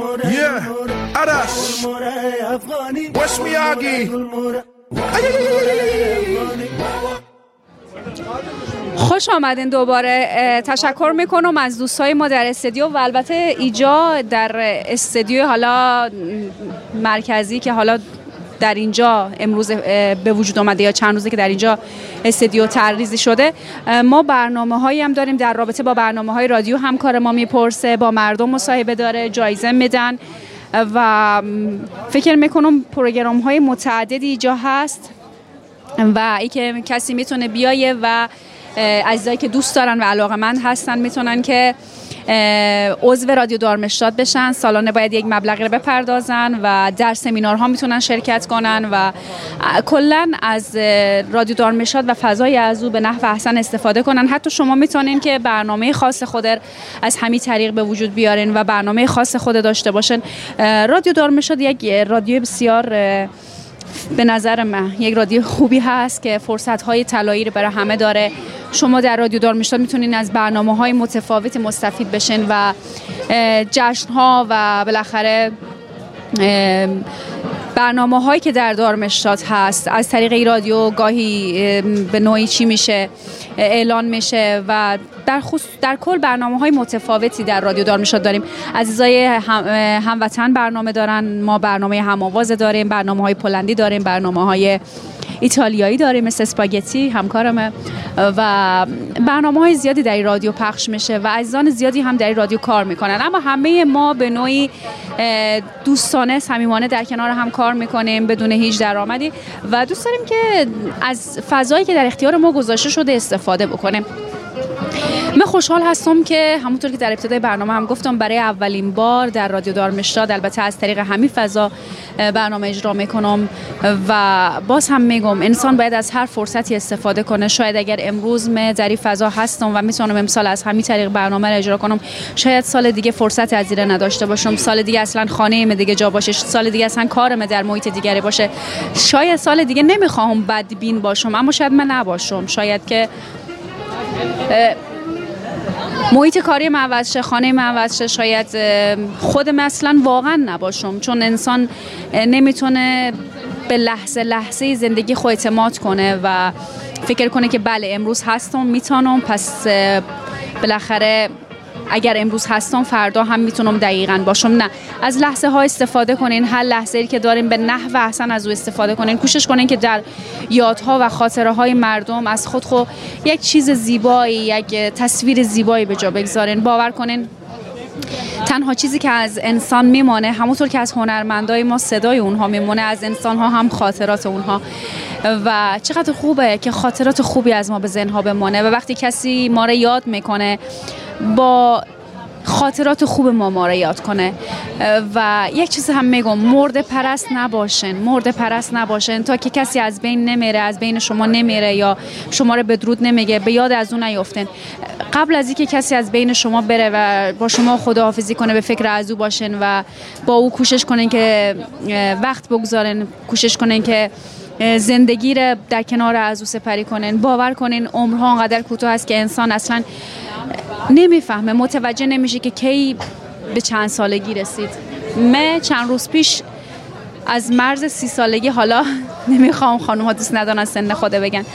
عرس وست میاگی. خوش آمدین دوباره. تشکر میکنم از دوستای ما در استودیو و البته ایجا در استودیو حالا مرکزی که حالا در اینجا امروز به وجود آمده یا چند روزه که در اینجا استودیو طراحی شده. ما برنامه‌هایی هم داریم در رابطه با برنامه‌های رادیو، همکار ما میپرسه، با مردم مصاحبه داره، جایزه میدن و فکر میکنم پروگرام‌های متعددی اینجا هست و ای که کسی میتونه بیایه و عزیزایی که دوست دارن و علاقه‌مند هستن میتونن که عضو رادیو دارمشتاد بشن. سالانه باید یک مبلغی رو بپردازن و در سمینارها میتونن شرکت کنن و کلا از رادیو دارمشتاد و فضای از او به نحو احسن استفاده کنن. حتی شما میتونین که برنامه خاص خود از همین طریق به وجود بیارین و برنامه خاص خود داشته باشن. رادیو دارمشتاد یک رادیو بسیار به نظر من یک رادیو خوبی هست که فرصت‌های طلایی رو برای همه داره. شما در رادیو دارمشتاد میتونین از برنامه‌های متفاوت مستفید بشین و جشن‌ها و بالاخره برنامه‌هایی که در دارمشتاد هست از طریق این رادیو گاهی به نوعی چی میشه اعلان میشه و در کل برنامه‌های متفاوتی در رادیو دارمشتاد داریم. عزیزای هموطن برنامه دارن، ما برنامه هم‌آواز داریم، برنامه‌های پولندی داریم، برنامه‌های ایتالیایی داریم مثل اسپاگتی همکارمه و برنامه‌های زیادی در این رادیو پخش میشه و عزیزان زیادی هم در این رادیو کار میکنن. اما همه ما به نوعی دوستانه صمیمانه در کنار هم کار میکنیم بدون هیچ درآمدی و دوست داریم که از فضایی که در اختیار ما گذاشته شده استفاده بکنیم. من خوشحال هستم که همونطور که در ابتدای برنامه هم گفتم برای اولین بار در رادیو دارمشتاد البته از طریق همین فضا برنامه اجرا میکنم و باز هم میگم انسان باید از هر فرصتی استفاده کنه. شاید اگر امروز من در این فضا هستم و میتونم امسال از همین طریق برنامه رو اجرا کنم، شاید سال دیگه فرصت از این نداشته باشم، سال دیگه اصلا خانه‌ام دیگه جا باشه، سال دیگه اصلا کارم در محیط دیگری باشه، شاید سال دیگه نمیخوام بدبین باشم اما شاید من نباشم، شاید که محیط کاری من عوض شه، خانه من عوض شه، شاید خودم اصلا واقعا نباشم، چون انسان نمیتونه به لحظه لحظه زندگی خود اعتماد کنه و فکر کنه که بله امروز هستم میتونم، پس بالاخره اگر امروز هستم فردا هم میتونم دقیقاً باشم. نه، از لحظه ها استفاده کنین، هر لحظه‌ای که دارین به نحو احسن از او استفاده کنین. کوشش کنین که در یادها و خاطره های مردم از خود یک چیز زیبایی، یک تصویر زیبایی به جا بگذارین. باور کنین تنها چیزی که از انسان میمانه، همونطور که از هنرمندای ما صدای اونها میمونه، از انسان ها هم خاطرات اونها و چقدر خوبه که خاطرات خوبی از ما به ذهنها بمونه و وقتی کسی ما رو یاد میکنه با خاطرات خوب ما رو یاد کنه. و یک چیز هم میگم، مرده پرست نباشن تا که کسی از بین نمیره، از بین شما نمیره یا شما رو بدرود نمیگه، به یاد از اون نیافتین. قبل از اینکه کسی از بین شما بره و با شما خداحافظی کنه به فکر از او باشین و با او کوشش کنین که وقت بگذارن، کوشش کنین که زندگی رو در کنار از او سپری کنین. باور کنین عمرها انقدر کوتاه است که انسان اصلا نمیفهمه، متوجه نمیشه که کی به چند سالگی رسید. من چند روز پیش از مرز 30 سالگی، حالا نمیخوام خانوم ها دوست ندارن سن خود بگن،